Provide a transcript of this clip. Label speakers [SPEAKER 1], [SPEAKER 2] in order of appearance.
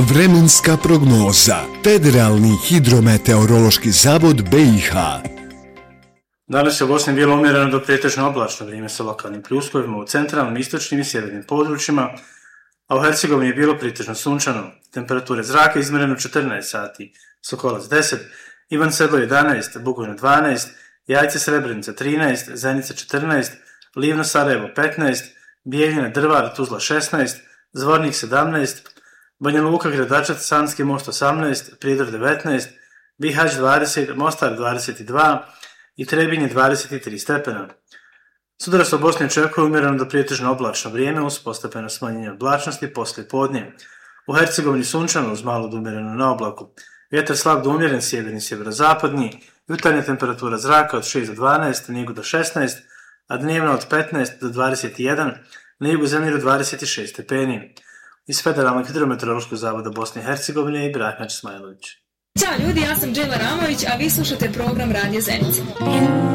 [SPEAKER 1] Vremenska prognoza. Federalni hidrometeorološki zavod BiH.
[SPEAKER 2] Danas je u Bosni bilo umjereno do pretežno oblačno vrijeme sa lokalnim pljuskovima u centralnim, istočnim i sjevernim područjima, a u Hercegovini je bilo pretežno sunčano. Temperature zraka izmjereno 14 sati, Sokolac 10, Ivan Sedlo 11, Bugojno 12, Jajce Srebrenica 13, Zenica 14, Livno Sarajevo 15, Bijeljina Drvar Tuzla 16, Zvornik 17, Banja Luka Gradačac Sanski Most 18, Prijedor 19, Bihać 20, Mostar 22 i Trebinje 23 stepena. Sutra se u Bosni očekuje umjereno do pretežno oblačno vrijeme uz postepeno smanjenje oblačnosti poslije podne. U Hercegovini sunčano uz malo do umjereno na oblaku. Vjetar slab do umjeren sjeverni sjeverozapadni, jutarnja temperatura zraka od 6 do 12, na jugu do 16, a dnevna od 15 do 21, na jugu zemlje do 26 stepeni. Iz Federalnog hidrometeorološkog zavoda Bosne i Hercegovine i Ibrahim Smajlović.
[SPEAKER 3] Ćao ljudi, ja sam Džela Ramović, a vi slušate program Radio Zenica.